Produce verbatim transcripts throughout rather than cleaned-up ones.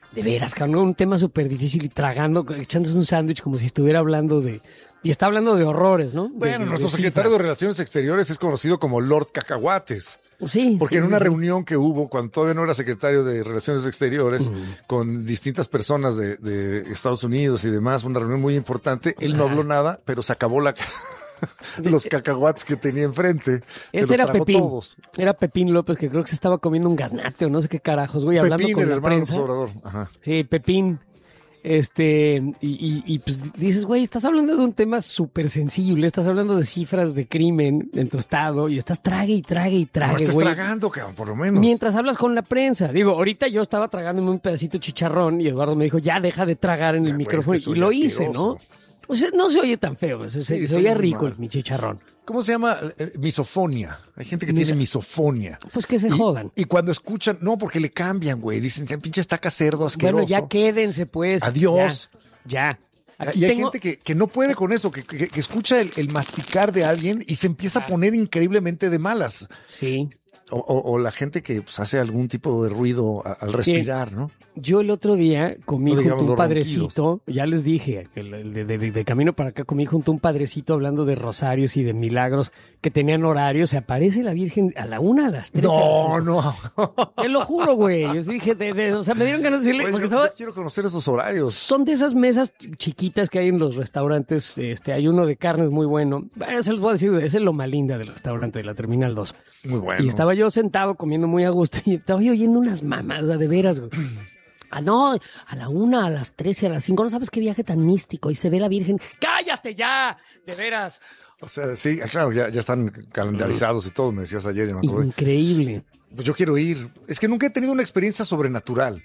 De veras, cabrón, un tema súper difícil y tragando, echándose un sándwich como si estuviera hablando de... Y está hablando de horrores, ¿no? Bueno, de, nuestro de secretario cifras. de Relaciones Exteriores es conocido como Lord Cacahuates. Sí. Porque sí, en una sí, reunión que hubo, cuando todavía no era secretario de Relaciones Exteriores, uh-huh. con distintas personas de, de Estados Unidos y demás, una reunión muy importante, él no habló nada, pero se acabó la... los cacahuates que tenía enfrente. Este se los era Pepín. Todos. Era Pepín López, que creo que se estaba comiendo un gaznate o no sé qué carajos, güey, hablando Pepín, con el la hermano prensa. Obrador. Ajá. Sí, Pepín. Este, y, y, y pues dices, güey, estás hablando de un tema súper sensible, estás hablando de cifras de crimen en tu estado y estás trague y trague y trague, No estás güey. tragando, cabrón, por lo menos. Mientras hablas con la prensa. Digo, ahorita yo estaba tragándome un pedacito de chicharrón y Eduardo me dijo, ya deja de tragar en el ya, micrófono. güey, Y lo hice, ¿no? O sea, no se oye tan feo, se, Sí, se oye rico mal. el mi chicharrón. ¿Cómo se llama? Eh, misofonia. Hay gente que Mis... tiene misofonia. Pues que se y, jodan. Y cuando escuchan, no, porque le cambian, güey. Dicen, pinche estaca cerdo asqueroso. Bueno, ya quédense, pues. Adiós. Ya. ya. Aquí y hay tengo... gente que, que no puede con eso, que, que, que escucha el, el masticar de alguien y se empieza a poner increíblemente de malas. Sí. O, o, o la gente que pues, hace algún tipo de ruido a, al respirar, sí. ¿no? Yo el otro día comí no junto a un padrecito, ronquidos. ya les dije, el de, de, de, de camino para acá comí junto a un padrecito hablando de rosarios y de milagros que tenían horario. Se aparece la Virgen a la una, a las tres. No, a no. Te lo juro, güey. Yo dije, de, de, o sea, me dieron ganas de decirle. Güey, porque yo, estaba... yo quiero conocer esos horarios. Son de esas mesas chiquitas que hay en los restaurantes. Este, hay uno de carnes muy bueno. Bueno, se los voy a decir, es el Loma Linda del restaurante de la Terminal dos. Muy bueno. Y estaba yo sentado comiendo muy a gusto y estaba yo oyendo unas mamadas de veras, güey. Ah, no, a la una, a las tres y a las cinco, no sabes qué viaje tan místico y se ve la Virgen. ¡Cállate ya! De veras. O sea, sí, claro, ya, ya están calendarizados y todo, me decías ayer. Ya me acordé. Increíble. Pues yo quiero ir. Es que nunca he tenido una experiencia sobrenatural.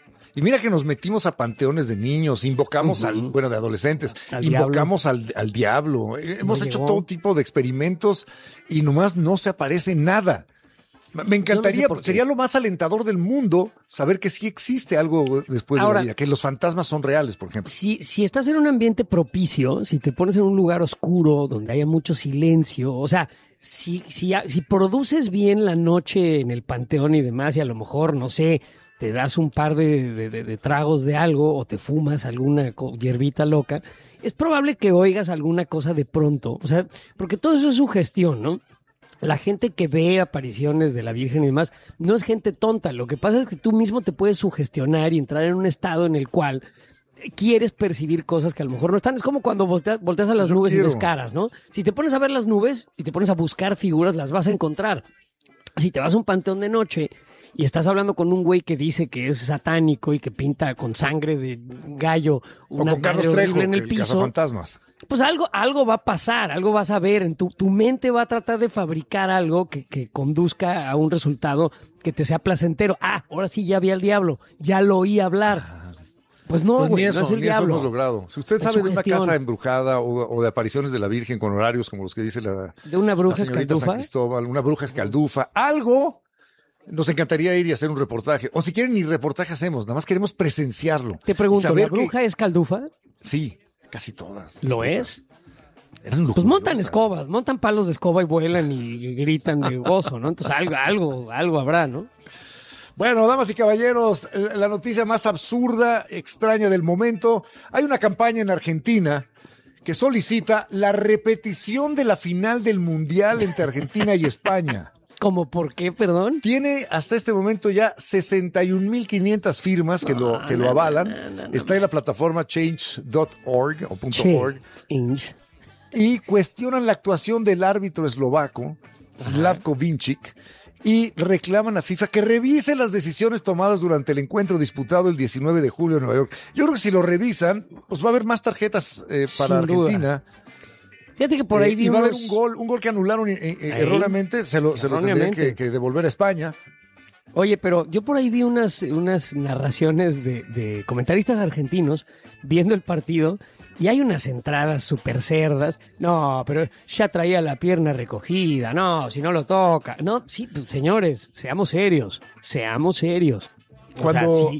Y mira que nos metimos a panteones de niños, invocamos uh-huh. al, bueno, de adolescentes, al invocamos al, al diablo. Hemos no hecho llegó. todo tipo de experimentos y nomás no se aparece nada. Me encantaría, no sé sería lo más alentador del mundo saber que sí existe algo después Ahora, de la vida, que los fantasmas son reales, por ejemplo. Si, si estás en un ambiente propicio, si te pones en un lugar oscuro donde haya mucho silencio, o sea, si, si, si produces bien la noche en el panteón y demás, y a lo mejor, no sé, te das un par de, de, de, de tragos de algo o te fumas alguna hierbita loca, es probable que oigas alguna cosa de pronto, o sea, porque todo eso es sugestión, ¿no? La gente que ve apariciones de la Virgen y demás no es gente tonta. Lo que pasa es que tú mismo te puedes sugestionar y entrar en un estado en el cual quieres percibir cosas que a lo mejor no están. Es como cuando volteas, volteas a las Yo nubes quiero. y ves caras, ¿no? Si te pones a ver las nubes y te pones a buscar figuras, las vas a encontrar. Si te vas a un panteón de noche y estás hablando con un güey que dice que es satánico y que pinta con sangre de gallo una o con Carlos madre Trejo, horrible en el el piso, cazafantasmas. pues algo, algo va a pasar, algo vas a ver. En tu, tu mente va a tratar de fabricar algo que, que conduzca a un resultado que te sea placentero. Ah, ahora sí ya vi al diablo, ya lo oí hablar. Pues no, Pues güey, ni eso, no es el ni eso diablo. hemos logrado. Si usted Es sabe de una sugestión. casa embrujada o, o de apariciones de la Virgen con horarios como los que dice la, ¿De una bruja la señorita escaldufa? San Cristóbal, una bruja escaldufa, algo, nos encantaría ir y hacer un reportaje. O si quieren, ni reportaje hacemos, nada más queremos presenciarlo. Te pregunto, Saber ¿la bruja que... es caldufa? Sí, casi todas. ¿Lo es? Eran Pues montan escobas, montan palos de escoba y vuelan y gritan de gozo, ¿no? Entonces algo, algo, algo habrá, ¿no? Bueno, damas y caballeros, la noticia más absurda, extraña del momento. Hay una campaña en Argentina que solicita la repetición de la final del Mundial entre Argentina y España. ¿Cómo por qué, perdón? Tiene hasta este momento ya sesenta y un mil quinientas firmas que, no, lo, que no, lo avalan. No, no, no, Está en la plataforma change punto org o .org. Change. Y cuestionan la actuación del árbitro eslovaco, Slavko Vinčić, y reclaman a FIFA que revise las decisiones tomadas durante el encuentro disputado el diecinueve de julio en Nueva York. Yo creo que si lo revisan, pues va a haber más tarjetas eh, para Argentina. Duda. Fíjate que por ahí eh, vi y va a unos... haber un gol, un gol que anularon eh, eh, erróneamente, se lo, se lo tendrían que, que devolver a España. Oye, pero yo por ahí vi unas, unas narraciones de, de comentaristas argentinos viendo el partido y hay unas entradas súper cerdas. No, pero ya traía la pierna recogida. No, si no lo toca. No, sí, pues, señores, seamos serios. Seamos serios. O Cuando, sea, sí.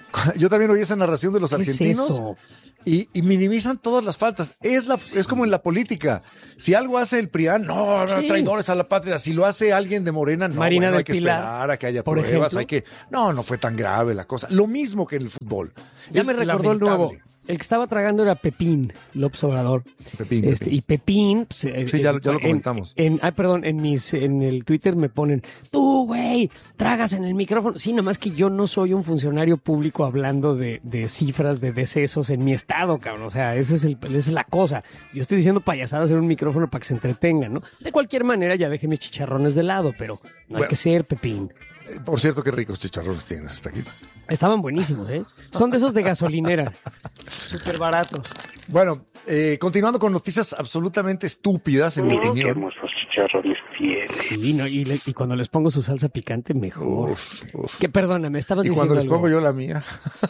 Yo también oí esa narración de los ¿Qué argentinos. es eso? Y, y minimizan todas las faltas. Es la es como en la política. Si algo hace el PRIAN, no, no, Sí. traidores a la patria. Si lo hace alguien de Morena, no, Marina bueno, del hay que Pilar, esperar a que haya por pruebas. ejemplo. Hay que, no, no fue tan grave la cosa. Lo mismo que en el fútbol. Ya Es me recordó el lamentable. nuevo. El que estaba tragando era Pepín, López Obrador. Pepín, Este, Pepín. y Pepín, pues, eh, Sí, ya- eh, ya lo en- comentamos. En, ah, perdón, en mis, en el Twitter me ponen, tú, güey, tragas en el micrófono. Sí, nada más que yo no soy un funcionario público hablando de, de cifras de decesos en mi estado, cabrón. O sea, esa es, el, esa es la cosa. Yo estoy diciendo payasadas en un micrófono para que se entretengan, ¿no? De cualquier manera, ya dejé mis chicharrones de lado, pero no hay Bueno. que ser Pepín. Eh, Por cierto, qué ricos chicharrones tienes hasta aquí. Estaban buenísimos, ¿eh? Son de esos de gasolinera. Súper baratos. Bueno, eh, continuando con noticias absolutamente estúpidas, en mi Oh, qué opinión. hermosos chicharrones tienes. Sí, no, y, le- y cuando les pongo su salsa picante, mejor. Uf, uf. Que perdóname, estabas Y diciendo cuando les algo. pongo yo la mía,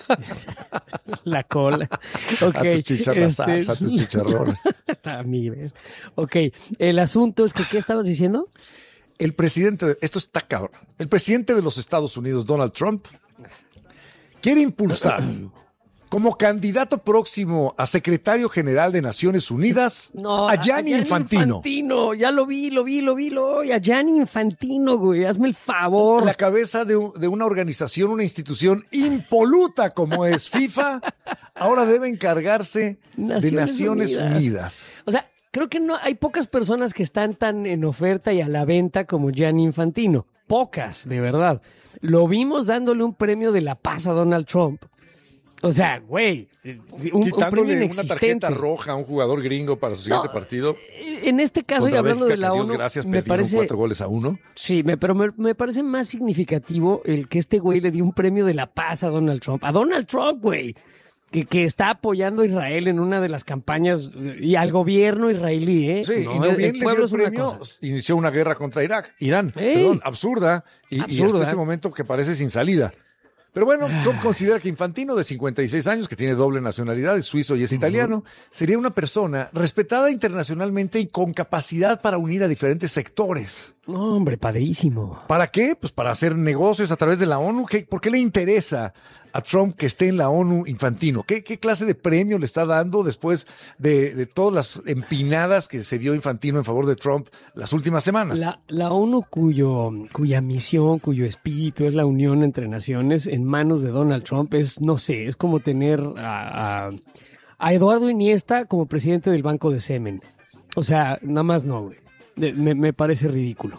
La cola. Ok. a tus chicharras, este- a tus chicharrones. A mí, ¿ves? Ok, el asunto es que, ¿qué estabas diciendo? El presidente, de- esto está cabrón, el presidente de los Estados Unidos, Donald Trump, quiere impulsar como candidato próximo a secretario general de Naciones Unidas a Gianni Infantino. Infantino, ya lo vi, lo vi, lo vi, lo vi. A Gianni Infantino, güey, hazme el favor. La cabeza de, un- de una organización, una institución impoluta como es FIFA, ahora debe encargarse de Naciones Naciones Unidas. Unidas. O sea, creo que no hay pocas personas que están tan en oferta y a la venta como Gianni Infantino. Pocas, de verdad. Lo vimos dándole un premio de la paz a Donald Trump. O sea, güey, un, un premio Quitándole una inexistente. tarjeta roja a un jugador gringo para su siguiente No, partido. En este caso, y Contra hablando Bélgica, de la que Dios ONU, gracias, me perdieron parece, cuatro goles a uno. sí, me, pero me, me parece más significativo el que este güey le dio un premio de la paz a Donald Trump. A Donald Trump, güey, que, que está apoyando a Israel en una de las campañas y al gobierno israelí, ¿eh? Sí, No, y no el- bien el le pueblo dio es el una premio, cosa. inició una guerra contra Irak, Irán, ¡Ey! perdón, absurda, y, y Absurda. hasta este momento que parece sin salida. Pero bueno, Trump considera que Infantino, de cincuenta y seis años, que tiene doble nacionalidad, es suizo y es italiano, sería una persona respetada internacionalmente y con capacidad para unir a diferentes sectores. No, hombre, padrísimo. ¿Para qué? Pues para hacer negocios a través de la ONU. ¿Qué- ¿Por qué le interesa a Trump que esté en la ONU Infantino? ¿Qué, qué clase de premio le está dando después de, de todas las empinadas que se dio Infantino en favor de Trump las últimas semanas? La, la ONU, cuyo, cuya misión, cuyo espíritu es la unión entre naciones, en manos de Donald Trump, es, no sé, es como tener a, a, a Eduardo Iniesta como presidente del Banco de Semen. O sea, nada más no, güey. De- Me, me parece ridículo.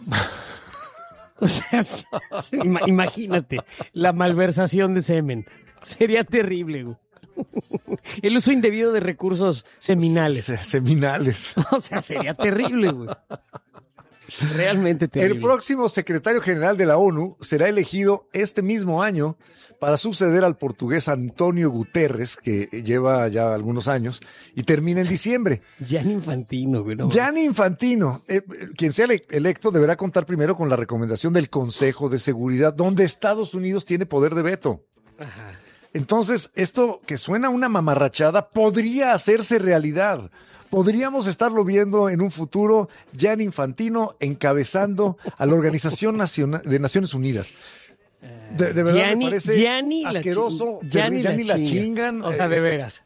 O sea, sí, sí, ima- imagínate la malversación de semen. Sería terrible, güey. El uso indebido de recursos seminales. Se- Seminales. O sea, sería terrible, güey. Realmente terrible. El próximo secretario general de la ONU será elegido este mismo año para suceder al portugués Antonio Guterres, que lleva ya algunos años, y termina en diciembre. Gianni Infantino, güey. No, Gianni Infantino, eh, quien sea ele- electo, deberá contar primero con la recomendación del Consejo de Seguridad, donde Estados Unidos tiene poder de veto. Ajá. Entonces, esto que suena una mamarrachada podría hacerse realidad. Podríamos estarlo viendo en un futuro, Gianni Infantino encabezando a la Organización Naciona- de Naciones Unidas. De, de verdad Gianni- me parece Gianni la asqueroso. chin- Gianni Gianni la la chinga. chingan. O sea, eh, de veras.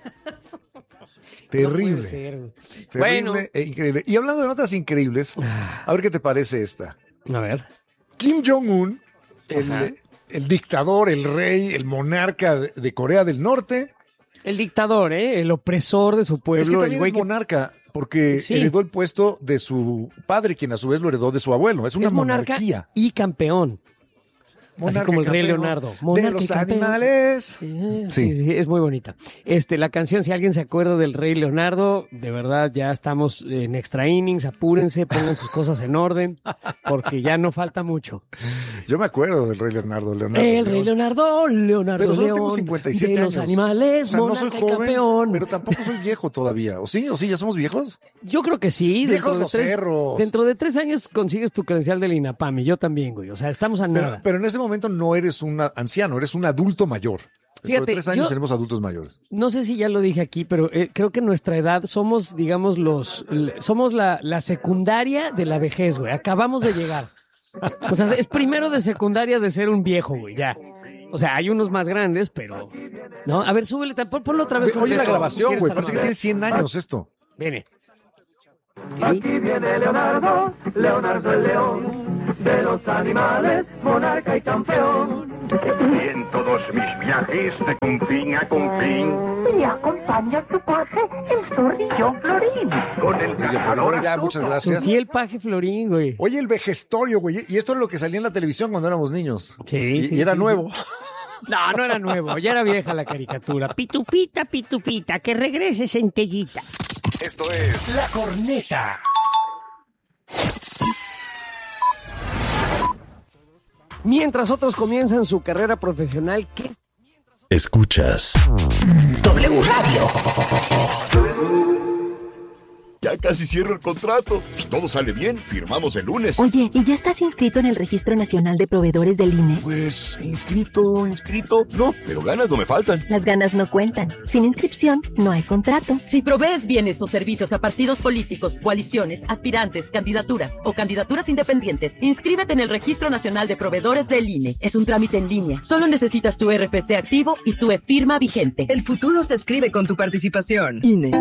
terrible. No puede ser, güey. Terrible Bueno, e increíble. Y hablando de notas increíbles, a ver qué te parece esta. a ver. Kim Jong-un, Ajá. el, el dictador, el rey, el monarca de, de Corea del Norte, El dictador, ¿eh? El opresor de su pueblo. es que el también güey es que monarca, porque Sí. heredó el puesto de su padre, quien a su vez lo heredó de su abuelo. Es una es monarca monarquía. y campeón. Monarca Así como el Rey campeón Leonardo. De Monarca y los campeón. animales. Sí, Sí. sí, sí, es muy bonita. Este, la canción, si alguien se acuerda del Rey Leonardo, de verdad ya estamos en extra innings, apúrense, pongan sus cosas en orden, porque ya no falta mucho. Yo me acuerdo del rey Leonardo. Leonardo El Rey León. Leonardo, Leonardo Pero solo León, tengo cincuenta y siete de los años. animales, O sea, no monarca soy y joven, campeón. pero tampoco soy viejo todavía. ¿O sí? ¿O sí? ¿Ya somos viejos? Yo creo que sí. Viejos Dentro de, los tres, cerros. dentro de tres años consigues tu credencial del INAPAM y yo también, güey. O sea, estamos a Pero, nada. pero en ese momento no eres un anciano, eres un adulto mayor. Dentro Fíjate, de tres años yo- seremos adultos mayores. No sé si ya lo dije aquí, pero eh, creo que nuestra edad somos, digamos, los, l- somos la, la secundaria de la vejez, güey. Acabamos de llegar. O sea, es primero de secundaria de ser un viejo, güey, ya. O sea, hay unos más grandes, pero... ¿no? A ver, súbele, pon, ponlo otra vez. Oye, la grabación, si güey, parece que tiene cien años esto. Viene. Aquí viene Leonardo, Leonardo el león, de los animales, monarca y campeón. Y en todos mis viajes de confín a confín me acompaña tu paje, el zorrillo Florín. Con el Florín, ya, muchas gracias. Sí, el paje Florín, güey. Oye, el vejestorio, güey. Y esto es lo que salía en la televisión cuando éramos niños. Sí, y, sí. Y era sí. nuevo. No, no era nuevo. Ya era vieja la caricatura. Pitupita, pitupita, que regrese Centellita. Esto es La Corneta. Mientras otros comienzan su carrera profesional, ¿qué? Escuchas W Radio. Ya casi cierro el contrato. Si todo sale bien, firmamos el lunes. Oye, ¿y ya estás inscrito en el Registro Nacional de Proveedores del I N E? Pues, inscrito, inscrito. No, pero ganas no me faltan. Las ganas no cuentan. Sin inscripción, no hay contrato. Si provees bienes o servicios a partidos políticos, coaliciones, aspirantes, candidaturas o candidaturas independientes, inscríbete en el Registro Nacional de Proveedores del I N E. Es un trámite en línea. Solo necesitas tu R F C activo y tu e-firma vigente. El futuro se escribe con tu participación. I N E.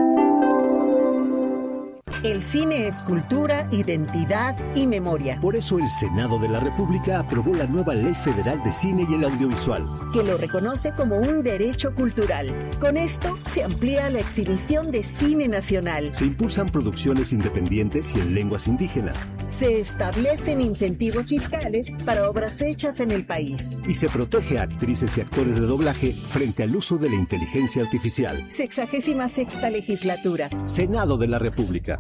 El cine es cultura, identidad y memoria. Por eso el Senado de la República aprobó la nueva Ley Federal de Cine y el Audiovisual, que lo reconoce como un derecho cultural. Con esto se amplía la exhibición de cine nacional. Se impulsan producciones independientes y en lenguas indígenas. Se establecen incentivos fiscales para obras hechas en el país. Y se protege a actrices y actores de doblaje frente al uso de la inteligencia artificial. Sexagésima sexta legislatura. Senado de la República.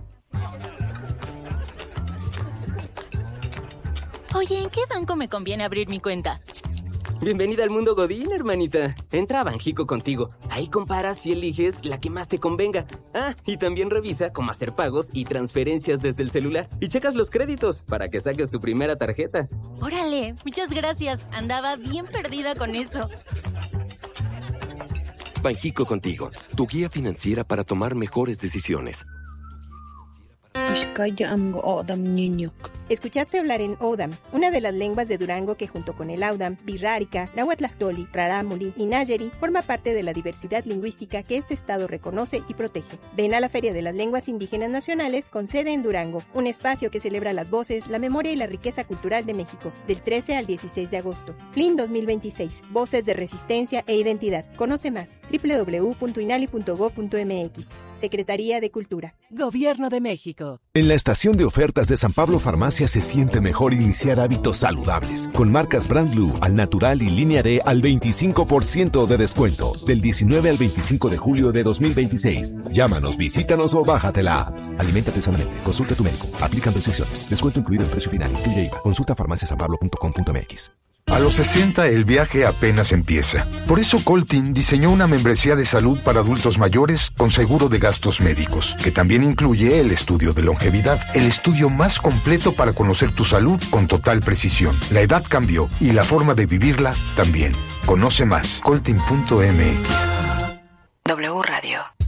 Oye, ¿en qué banco me conviene abrir mi cuenta? Bienvenida al mundo Godín, hermanita. Entra a Banjico contigo. Ahí comparas y eliges la que más te convenga. Ah, y también revisa cómo hacer pagos y transferencias desde el celular. Y checas los créditos para que saques tu primera tarjeta. Órale, muchas gracias. Andaba bien perdida con eso. Banjico contigo, tu guía financiera para tomar mejores decisiones. Escuchaste hablar en Odam, una de las lenguas de Durango que junto con el Audam, Birrárica, Nahuatlactoli, Rarámuri y Nayeri forma parte de la diversidad lingüística que este estado reconoce y protege. Ven a la Feria de las Lenguas Indígenas Nacionales con sede en Durango, un espacio que celebra las voces, la memoria y la riqueza cultural de México, del trece al dieciséis de agosto. F L I N dos mil veintiséis, Voces de Resistencia e Identidad. Conoce más, doble u doble u doble u punto inali punto gob punto m x. Secretaría de Cultura. Gobierno de México. En la estación de ofertas de San Pablo Farmacia se siente mejor iniciar hábitos saludables. Con marcas Brand Blue, Al Natural y Línea D al veinticinco por ciento de descuento. Del diecinueve al veinticinco de julio de dos mil veintiséis. Llámanos, visítanos o bájate la app. Aliméntate sanamente. Consulta a tu médico. Aplican restricciones. Descuento incluido en precio final. Incluye I V A. Consulta farmacia san pablo punto com punto m x. A los sesenta el viaje apenas empieza. Por eso Coltin diseñó una membresía de salud para adultos mayores con seguro de gastos médicos, que también incluye el estudio de longevidad, el estudio más completo para conocer tu salud con total precisión. La edad cambió y la forma de vivirla también. Conoce más, coltin punto m x. W Radio.